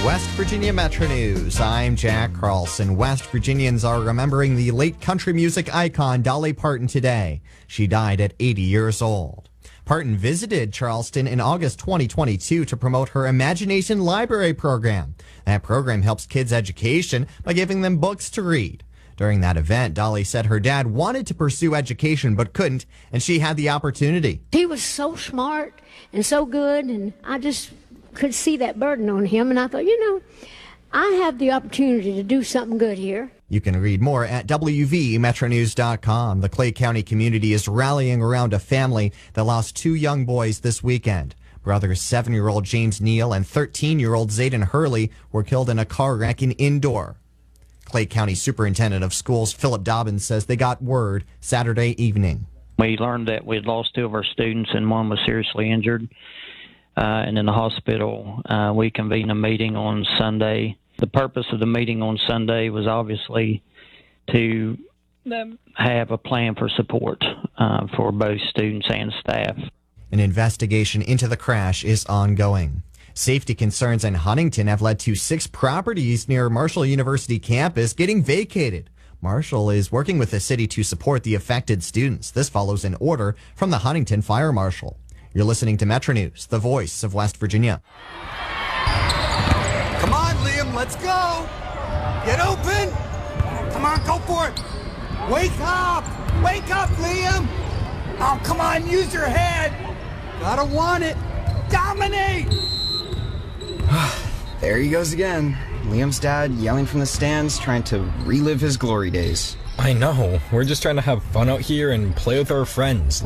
West Virginia Metro News. I'm Jack Carlson. West Virginians are remembering the late country music icon Dolly Parton today. She died at 80 years old. Parton visited Charleston in August 2022 to promote her Imagination Library program. That program helps kids' education by giving them books to read. During that event, Dolly said her dad wanted to pursue education but couldn't, and she had the opportunity. He was so smart and so good, and I just could see that burden on him, and I thought, I have the opportunity to do something good here. You can read more at WVMetroNews.com. The Clay County community is rallying around a family that lost two young boys this weekend. Brothers 7-year-old James Neal and 13-year-old Zayden Hurley were killed in a car wreck in Indore. Clay County Superintendent of Schools Philip Dobbins says they got word Saturday evening. We learned that we had lost two of our students and one was seriously injured. And in the hospital, we convened a meeting on Sunday. The purpose of the meeting on Sunday was obviously to have a plan for support for both students and staff. An investigation into the crash is ongoing. Safety concerns in Huntington have led to 6 properties near Marshall University campus getting vacated. Marshall is working with the city to support the affected students. This follows an order from the Huntington Fire Marshal. You're listening to Metro News, the voice of West Virginia. Come on, Liam, let's go. Get open. Come on, go for it. Wake up. Wake up, Liam. Oh, come on, use your head. Gotta want it. Dominate. There he goes again. Liam's dad yelling from the stands, trying to relive his glory days. I know. We're just trying to have fun out here and play with our friends.